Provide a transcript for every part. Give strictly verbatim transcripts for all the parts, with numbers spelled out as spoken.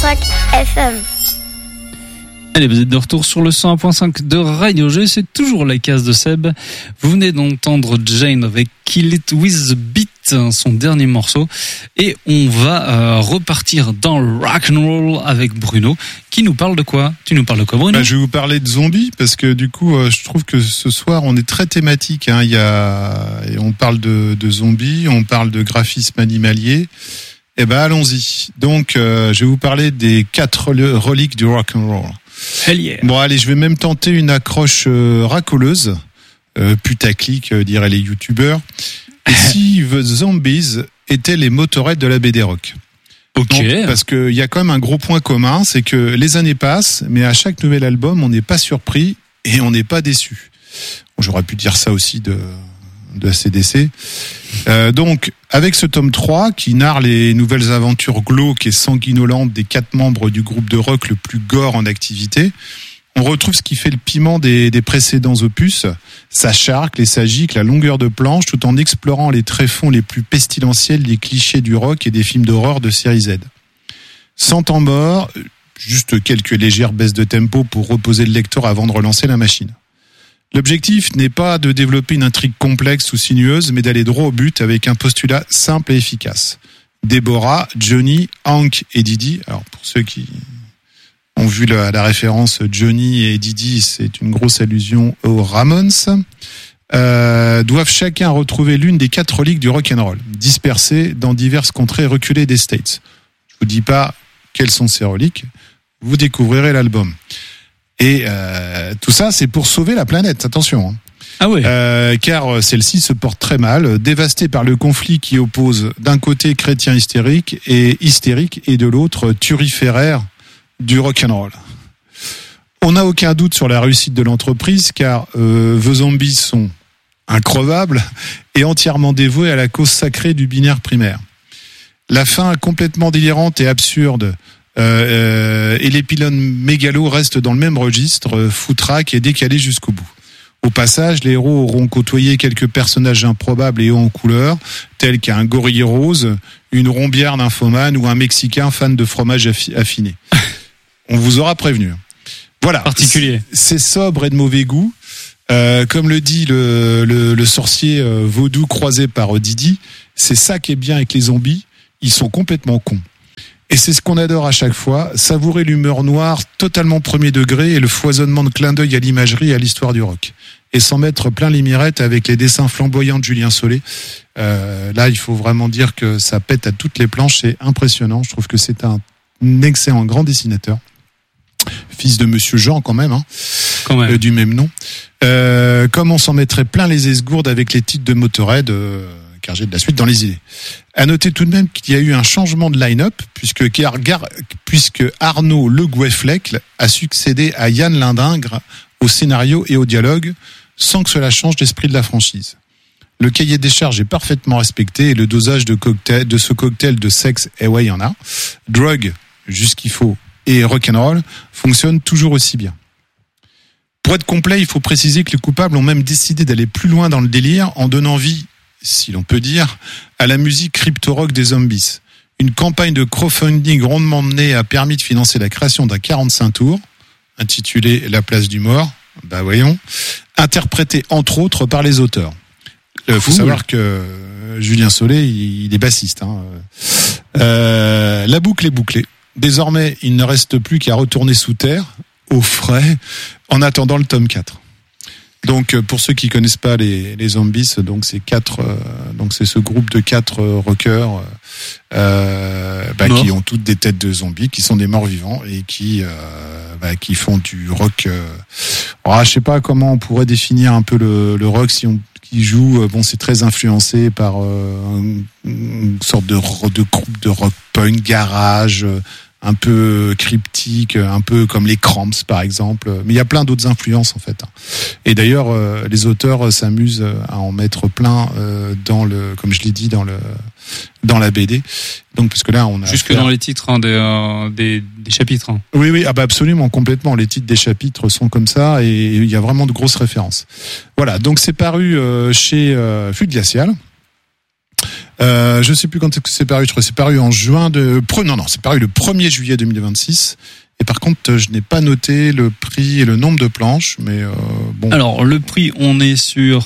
cinq F M. Allez, vous êtes de retour sur le cent un point cinq de Radio G, c'est toujours la case de Seb. Vous venez d'entendre Jane avec Kill It With The Beat, son dernier morceau. Et on va euh, repartir dans le rock'n'roll avec Bruno, qui nous parle de quoi ? Tu nous parles de quoi, Bruno ? Bah, je vais vous parler de zombies, parce que du coup, euh, je trouve que ce soir, on est très thématique. Hein. Il y a... Et on parle de, de zombies, on parle de graphisme animalier. Eh ben, allons-y. Donc, euh, je vais vous parler des quatre reliques du rock'n'roll. Hell yeah. Bon, allez, je vais même tenter une accroche euh, racoleuse, euh, putaclic, euh, diraient les youtubeurs. Et si The Zombies étaient les Motörhead de la B D rock. Ok. Donc, parce qu'il y a quand même un gros point commun, c'est que les années passent, mais à chaque nouvel album, on n'est pas surpris et on n'est pas déçu. Bon, j'aurais pu dire ça aussi de... de A C D C. Euh, donc, avec ce tome trois, qui narre les nouvelles aventures glauques et sanguinolentes des quatre membres du groupe de rock le plus gore en activité, on retrouve ce qui fait le piment des, des précédents opus, sa charque et sa gicle, la longueur de planche, tout en explorant les tréfonds les plus pestilentiels des clichés du rock et des films d'horreur de série Z. Sans temps mort, juste quelques légères baisses de tempo pour reposer le lecteur avant de relancer la machine. L'objectif n'est pas de développer une intrigue complexe ou sinueuse, mais d'aller droit au but avec un postulat simple et efficace. Deborah, Johnny, Hank et Didi, alors pour ceux qui ont vu la, la référence Johnny et Didi, c'est une grosse allusion aux Ramones, euh, doivent chacun retrouver l'une des quatre reliques du rock'n'roll, dispersées dans diverses contrées reculées des States. Je vous dis pas quelles sont ces reliques, vous découvrirez l'album. Et euh, tout ça, c'est pour sauver la planète, attention. Hein. Ah ouais. Euh, car celle-ci se porte très mal, dévastée par le conflit qui oppose d'un côté chrétiens hystériques et hystériques et de l'autre turiféraires du rock'n'roll. On n'a aucun doute sur la réussite de l'entreprise, car euh, The Zombies sont increvables et entièrement dévoués à la cause sacrée du binaire primaire. La fin complètement délirante et absurde Euh, euh, et les pylônes mégalos restent dans le même registre, euh, foutraque et décalé jusqu'au bout. Au passage, les héros auront côtoyé quelques personnages improbables et hauts en couleur, tels qu'un gorille rose, une rombière nymphomane ou un Mexicain fan de fromage affi- affiné. On vous aura prévenu. Voilà. Particulier. C'est, c'est sobre et de mauvais goût. Euh, comme le dit le, le, le sorcier euh, vaudou croisé par euh, Didi, c'est ça qui est bien avec les zombies, ils sont complètement cons. Et c'est ce qu'on adore à chaque fois, savourer l'humeur noire totalement premier degré et le foisonnement de clins d'œil à l'imagerie et à l'histoire du rock. Et s'en mettre plein les mirettes avec les dessins flamboyants de Julien Solé. Euh, là, il faut vraiment dire que ça pète à toutes les planches, c'est impressionnant. Je trouve que c'est un excellent grand dessinateur. Fils de Monsieur Jean quand même, hein, quand même. Euh, du même nom. Euh, comme on s'en mettrait plein les esgourdes avec les titres de Motörhead, euh, car j'ai de la suite dans les idées. À noter tout de même qu'il y a eu un changement de line-up, puisque, puisque Arnaud Le Gouefflec a succédé à Yann Lindingre au scénario et au dialogue, sans que cela change l'esprit de la franchise. Le cahier des charges est parfaitement respecté et le dosage de, cocktail, de ce cocktail de sexe, et ouais, il y en a, drogue, juste qu'il faut, et rock'n'roll, fonctionne toujours aussi bien. Pour être complet, il faut préciser que les coupables ont même décidé d'aller plus loin dans le délire en donnant vie, si l'on peut dire, à la musique crypto-rock des Zombies. Une campagne de crowdfunding rondement menée a permis de financer la création d'un quarante-cinq tours, intitulé La place du mort, bah voyons, interprété entre autres par les auteurs. Il euh, faut cool. savoir que Julien Solé, il est bassiste. Hein. Euh, la boucle est bouclée. Désormais, il ne reste plus qu'à retourner sous terre, au frais, en attendant le tome quatre. Donc, pour ceux qui connaissent pas les, les Zombies, donc c'est quatre, euh, donc c'est ce groupe de quatre euh, rockers euh, bah, qui ont toutes des têtes de zombies, qui sont des morts vivants et qui, euh, bah, qui font du rock. Euh, alors, je sais pas comment on pourrait définir un peu le, le rock si on qui joue. Bon, c'est très influencé par euh, une, une sorte de de groupe de rock punk garage. Un peu cryptique, un peu comme les Cramps par exemple, mais il y a plein d'autres influences en fait. Et d'ailleurs, euh, les auteurs s'amusent à en mettre plein euh, dans le, comme je l'ai dit, dans le dans la B D. Donc parce que là, on a jusque affaire... dans les titres hein, des, euh, des des chapitres. Hein. Oui, oui, ah bah absolument, complètement. Les titres des chapitres sont comme ça et il y a vraiment de grosses références. Voilà, donc c'est paru euh, chez euh, Flux Glacial. Euh, je sais plus quand est-ce que c'est paru. Je crois que c'est paru en juin de. Non, non, c'est paru le premier juillet deux mille vingt-six. Et par contre, je n'ai pas noté le prix et le nombre de planches, mais euh, bon. Alors, le prix, on est sur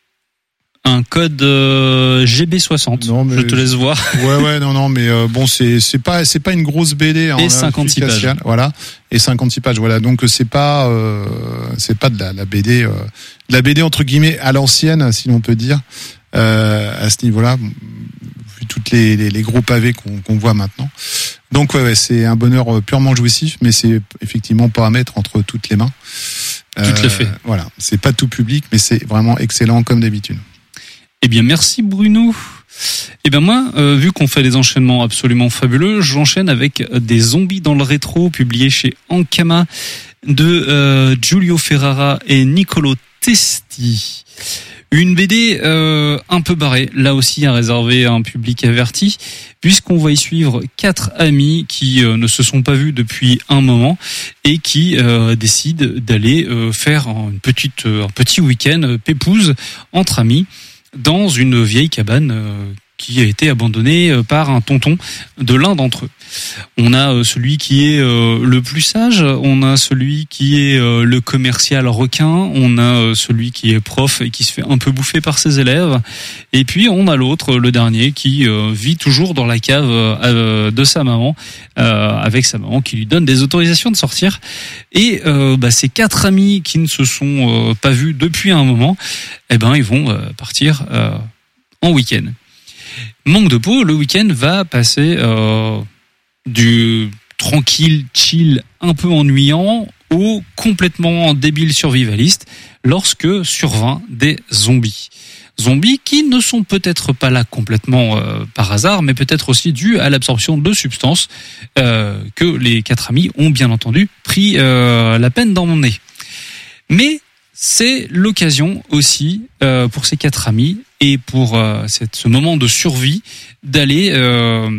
un code euh, G B soixante. Non, mais je te laisse voir. Ouais, ouais, non, non, mais euh, bon, c'est c'est pas c'est pas une grosse B D. Et cinquante-six pages. Voilà. Et cinquante-six pages. Voilà. Donc c'est pas euh, c'est pas de la, la B D, euh, de la B D entre guillemets à l'ancienne, si l'on peut dire, euh, à ce niveau-là, vu toutes les les, les gros pavés qu'on qu'on voit maintenant. Donc ouais, ouais, c'est un bonheur purement jouissif, mais c'est effectivement pas à mettre entre toutes les mains. Tout euh, à fait. Voilà, c'est pas tout public, mais c'est vraiment excellent comme d'habitude. Eh bien, merci Bruno. Eh bien moi, euh, vu qu'on fait des enchaînements absolument fabuleux, j'enchaîne avec des zombies dans le rétro, publiés chez Ankama, de euh, Giulio Ferrara et Niccolo Testi. Une B D euh, un peu barrée, là aussi à réserver à un public averti, puisqu'on va y suivre quatre amis qui euh, ne se sont pas vus depuis un moment et qui euh, décident d'aller euh, faire une petite, un petit week-end pépouze entre amis dans une vieille cabane euh, qui a été abandonnée par un tonton de l'un d'entre eux. On a celui qui est le plus sage, on a celui qui est le commercial requin, on a celui qui est prof et qui se fait un peu bouffer par ses élèves, et puis on a l'autre, le dernier, qui vit toujours dans la cave de sa maman, avec sa maman qui lui donne des autorisations de sortir. Et bah, ces quatre amis qui ne se sont pas vus depuis un moment, eh ben ils vont partir en week-end. Manque de peau, le week-end va passer euh, du tranquille, chill, un peu ennuyant au complètement débile survivaliste lorsque survint des zombies. Zombies qui ne sont peut-être pas là complètement euh, par hasard, mais peut-être aussi dus à l'absorption de substances euh, que les quatre amis ont bien entendu pris euh, la peine d'emmener. Mais c'est l'occasion aussi euh, pour ces quatre amis et pour euh, cette, ce moment de survie d'aller euh,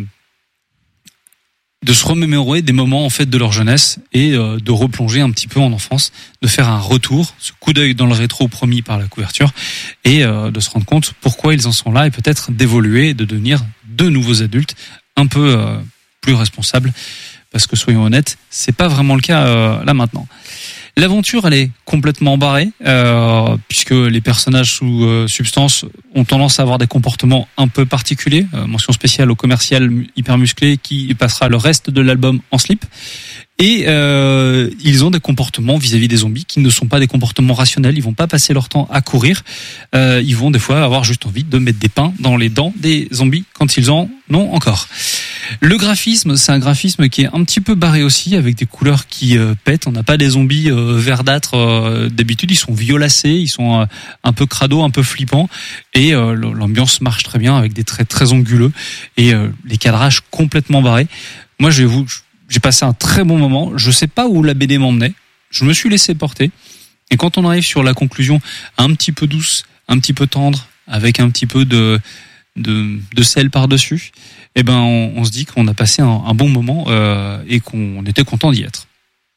de se remémorer des moments en fait de leur jeunesse et euh, de replonger un petit peu en enfance, de faire un retour, ce coup d'œil dans le rétro promis par la couverture, et euh, de se rendre compte pourquoi ils en sont là et peut-être d'évoluer, de devenir de nouveaux adultes un peu euh, plus responsables, parce que soyons honnêtes, c'est pas vraiment le cas euh, là maintenant. L'aventure, elle est complètement barrée, euh, puisque les personnages sous euh, substance ont tendance à avoir des comportements un peu particuliers. Euh, mention spéciale au commercial hyper musclé qui passera le reste de l'album en slip. Et euh, ils ont des comportements vis-à-vis des zombies qui ne sont pas des comportements rationnels. Ils vont pas passer leur temps à courir. Euh, ils vont des fois avoir juste envie de mettre des pains dans les dents des zombies quand ils en ont encore. Le graphisme, c'est un graphisme qui est un petit peu barré aussi, avec des couleurs qui euh, pètent. On n'a pas des zombies euh, verdâtres euh, d'habitude. Ils sont violacés, ils sont euh, un peu crado, un peu flippants. Et euh, l'ambiance marche très bien avec des traits très anguleux et euh, les cadrages complètement barrés. Moi, je vais vous... J'ai passé un très bon moment. Je sais pas où la B D m'emmenait. Je me suis laissé porter. Et quand on arrive sur la conclusion un petit peu douce, un petit peu tendre, avec un petit peu de de, de sel par-dessus, eh ben on, on se dit qu'on a passé un, un bon moment euh, et qu'on était content d'y être.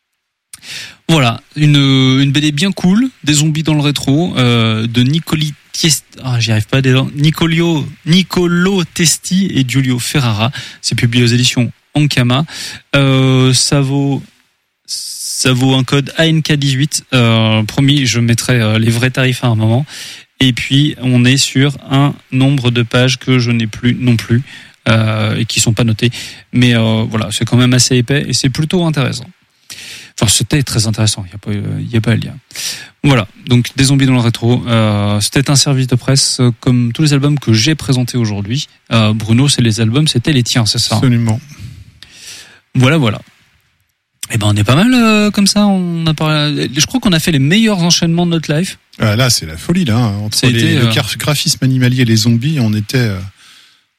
Voilà, une une B D bien cool, des zombies dans le rétro, euh, de Nicoli Tiesti, ah, j'y arrive pas, des Nicolio Niccolo Testi et Giulio Ferrara. C'est publié aux éditions Ankama. Euh, ça vaut ça vaut un code A N K dix-huit. Euh, promis, je mettrai euh, les vrais tarifs à un moment. Et puis on est sur un nombre de pages que je n'ai plus non plus euh, et qui sont pas notées. Mais euh, voilà, c'est quand même assez épais et c'est plutôt intéressant. Enfin, c'était très intéressant. Il y a pas il y a pas à le dire. Voilà, donc des zombies dans le rétro. Euh, c'était un service de presse euh, comme tous les albums que j'ai présentés aujourd'hui. Euh, Bruno, c'est les albums, c'était les tiens, c'est ça? Absolument. Voilà, voilà. Eh ben, on est pas mal euh, comme ça. On a parlé. Je crois qu'on a fait les meilleurs enchaînements de notre live. Ah, là, c'est la folie là. Entre les, été, le euh... graphisme animalier et les zombies, on était euh,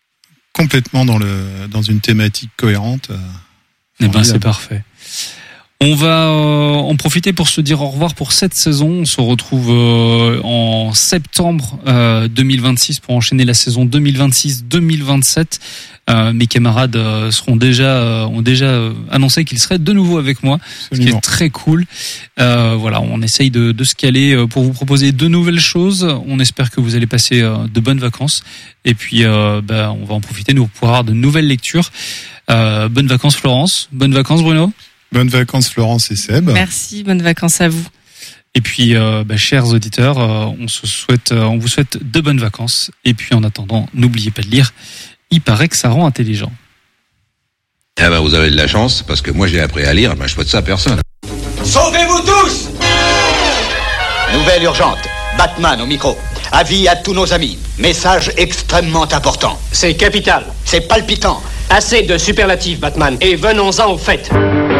complètement dans le dans une thématique cohérente. Euh, eh ben, c'est parfait. On va euh, en profiter pour se dire au revoir pour cette saison. On se retrouve euh, en septembre euh, deux mille vingt-six pour enchaîner la saison deux mille vingt-six deux mille vingt-sept. Euh, mes camarades euh, seront déjà euh, ont déjà euh, annoncé qu'ils seraient de nouveau avec moi, Absolument. Ce qui est très cool. Euh, voilà, on essaye de, de se caler pour vous proposer de nouvelles choses. On espère que vous allez passer euh, de bonnes vacances. Et puis, euh, bah, on va en profiter nous pour avoir de nouvelles lectures. Euh, bonnes vacances Florence. Bonnes vacances Bruno. Bonnes vacances Florence et Seb. Merci, bonnes vacances à vous. Et puis, euh, bah, chers auditeurs, euh, on se souhaite, euh, on vous souhaite de bonnes vacances. Et puis, en attendant, n'oubliez pas de lire. Il paraît que ça rend intelligent. Eh ben, vous avez de la chance, parce que moi j'ai appris à lire, ben, je souhaite ça à personne. Sauvez-vous tous! Nouvelle urgente. Batman au micro. Avis à tous nos amis. Message extrêmement important. C'est capital. C'est palpitant. Assez de superlatifs, Batman. Et venons-en au fait.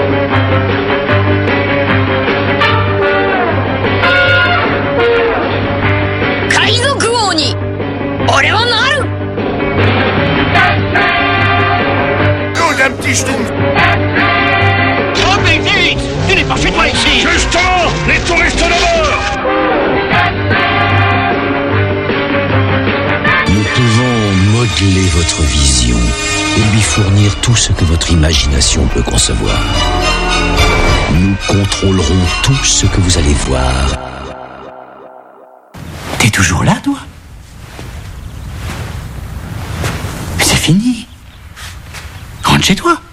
Oh, un petit schtroumpf. Oh, mais vite! Tu n'es pas chez toi ici! Justement, les touristes de bord! Nous pouvons modeler votre vision et lui fournir tout ce que votre imagination peut concevoir. Nous contrôlerons tout ce que vous allez voir. T'es toujours là, toi? Mais c'est fini. Rentre chez toi.